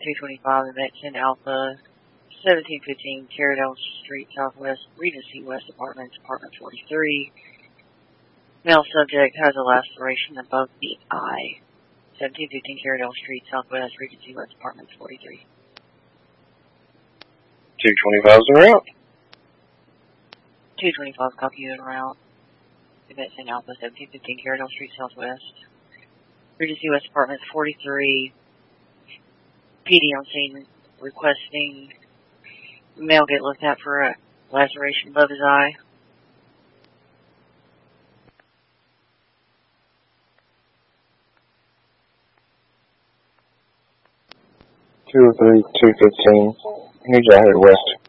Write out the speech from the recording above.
225 Invention Alpha, 1715 Carradale Street Southwest, Regency West Apartments, Apartment 43. Male subject has a laceration above the eye. 1715 Carradale Street Southwest, Regency West Apartments 43. 225's en route. 225 copy you en route. Invention Alpha, 1715 Carradale Street Southwest, Regency West Apartments 43. PD on scene requesting male get looked at for a laceration above his eye. 203, 215. Need you out here west.